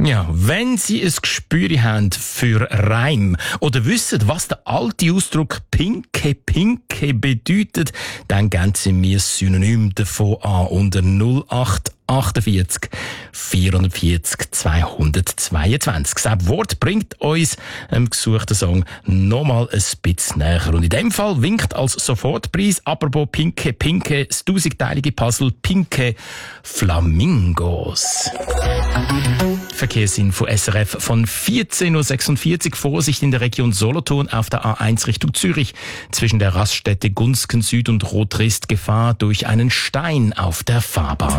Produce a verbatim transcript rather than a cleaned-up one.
Ja, wenn Sie ein Gespür haben für Reim oder wissen, was der alte Ausdruck Pinke Pinke bedeutet, dann geben Sie mir ein Synonym davon an unter null acht achtundvierzig vierundvierzig zweihundertzweiundzwanzig. Das Wort bringt uns im gesuchten Song nochmal ein bisschen näher. Und in dem Fall winkt als Sofortpreis, apropos Pinke Pinke, das tausendteilige Puzzle Pinke Flamingos. Verkehrsinfo S R F von vierzehn Uhr sechsundvierzig. Vorsicht in der Region Solothurn auf der A eins Richtung Zürich. Zwischen der Raststätte Gunsken Süd und Rotrist Gefahr durch einen Stein auf der Fahrbahn.